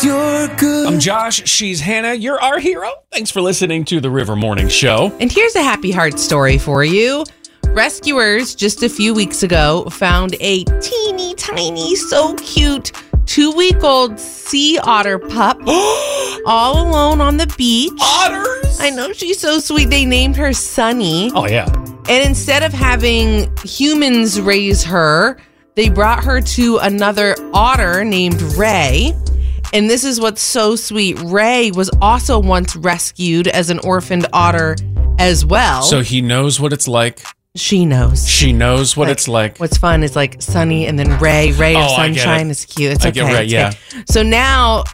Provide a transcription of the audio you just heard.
you're good. I'm Josh. She's Hannah. You're our hero. Thanks for listening to the River Morning Show. And here's a happy heart story for you. Rescuers just a few weeks ago found a teeny tiny, so cute 2-week-old sea otter pup all alone on the beach. Otters! I know, she's so sweet. They named her Sunny. Oh, yeah. And instead of having humans raise her, they brought her to another otter named Ray. And this is what's so sweet. Ray was also once rescued as an orphaned otter as well. So he knows what it's like. She knows. She knows what it's like. What's fun is like Sunny and then Ray. Ray of I get sunshine it. is cute. It's I okay. get Ray, It's yeah. okay. So now